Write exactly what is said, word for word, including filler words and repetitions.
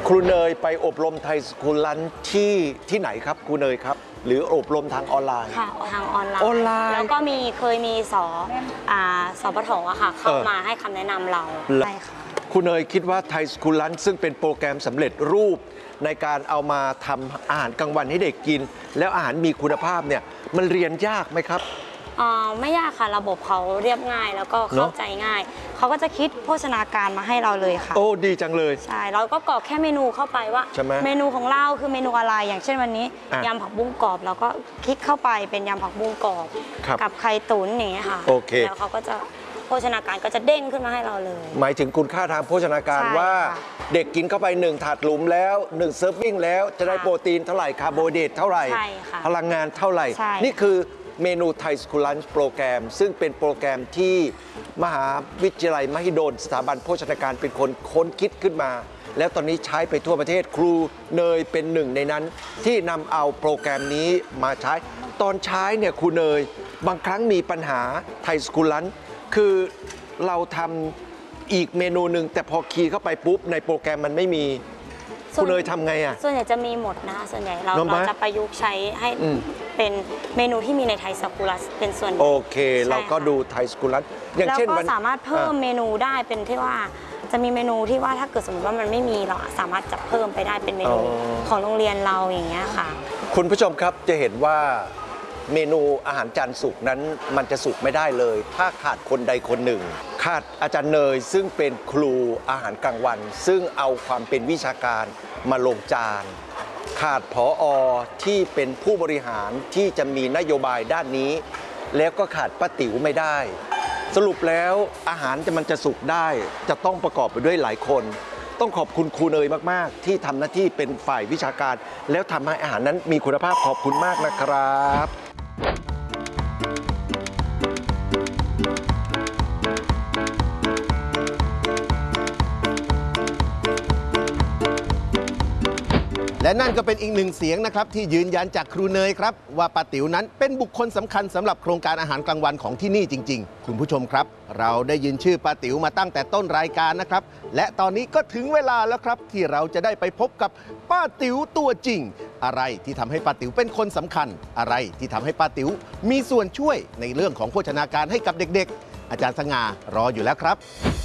ครูเนยไปอบรมไทยสคูลลันที่ที่ไหนครับครูเนยครับหรืออบรมทางออนไลน์ค่ะทางออนไลน์ออนไลน์แล้วก็มีเคยมีสออ่าสปทอะค่ะเข้ามาให้คำแนะนำเราใช่ค่ะครูเนยคิดว่าไทยสคูลลันซึ่งเป็นโปรแกรมสำเร็จรูปในการเอามาทำอาหารกลางวันให้เด็กกินแล้วอาหารมีคุณภาพเนี่ยมันเรียนยากไหมครับอ่าไม่ยากค่ะระบบเขาเรียบง่ายแล้วก็เข้าใจง่ายเขาก็จะคิดโภชนาการมาให้เราเลยค่ะโอ้ดีจังเลยใช่เราก็กรอกแค่เมนูเข้าไปว่าเมนูของเราคือเมนูอะไรอย่างเช่นวันนี้ยำผักบุ้งกรอบเราก็คลิกเข้าไปเป็นยำผักบุ้งกรอบกับไข่ตุ๋นอย่างเงี้ยค่ะแล้วเขาก็จะโภชนาการก็จะเด้งขึ้นมาให้เราเลยหมายถึงคุณค่าทางโภชนาการว่าเด็กกินเข้าไปหนึ่งถาดหลุมแล้วหนึ่งเซิร์ฟวิ่งแล้วจะได้โปรตีนเท่าไหร่คาร์โบไฮเดรตเท่าไหร่พลังงานเท่าไหร่นี่คือเมนูไทยสคูลลันช์โปรแกรมซึ่งเป็นโปรแกรมที่มหาวิทยาลัยมหิดลสถาบันโภชนาการเป็นคนค้นคิดขึ้นมาแล้วตอนนี้ใช้ไปทั่วประเทศครูเนยเป็นหนึ่งในนั้นที่นำเอาโปรแกรมนี้มาใช้ตอนใช้เนี่ยครูเนยบางครั้งมีปัญหาไทยสคูลลันช์คือเราทำอีกเมนูหนึ่งแต่พอคีย์เข้าไปปุ๊บในโปรแกรมมันไม่มีคุณเนยทำไงอ่ะส่วนใหญ่จะมีหมดนะคะส่วนใหญ่เราเราจะประยุกต์ใช้ให้เป็นเมนูที่มีในไทยสคูลลันเป็นส่วนโอเคเราก็ดูไทยสคูลลันอย่างเช่นเราก็สามารถเพิ่มเมนูได้เป็นที่ว่าจะมีเมนูที่ว่าถ้าเกิดสมมติว่ามันไม่มีเราสามารถจะเพิ่มไปได้เป็นเมนูของโรงเรียนเราอย่างเงี้ยค่ะคุณผู้ชมครับจะเห็นว่าเมนูอาหารจานสุกนั้นมันจะสุกไม่ได้เลยถ้าขาดคนใดคนหนึ่งขาดอาจารย์เนยซึ่งเป็นครูอาหารกลางวันซึ่งเอาความเป็นวิชาการมาลงจานขาดผอ.ที่เป็นผู้บริหารที่จะมีนโยบายด้านนี้แล้วก็ขาดป้าติ๋วไม่ได้สรุปแล้วอาหารจะมันจะสุกได้จะต้องประกอบไปด้วยหลายคนต้องขอบคุณครูเนยมากๆที่ทำหน้าที่เป็นฝ่ายวิชาการแล้วทำให้อาหารนั้นมีคุณภาพขอบคุณมากนะครับและนั่นก็เป็นอีกหนึ่งเสียงนะครับที่ยืนยันจากครูเนยครับว่าป้าติ๋วนั้นเป็นบุคคลสำคัญสำหรับโครงการอาหารกลางวันของที่นี่จริงๆคุณผู้ชมครับเราได้ยินชื่อป้าติ๋วมาตั้งแต่ต้นรายการนะครับและตอนนี้ก็ถึงเวลาแล้วครับที่เราจะได้ไปพบกับป้าติ๋วตัวจริงอะไรที่ทำให้ป้าติ๋วเป็นคนสำคัญอะไรที่ทำให้ป้าติ๋วมีส่วนช่วยในเรื่องของโภชนาการให้กับเด็กๆอาจารย์สง่ารออยู่แล้วครับ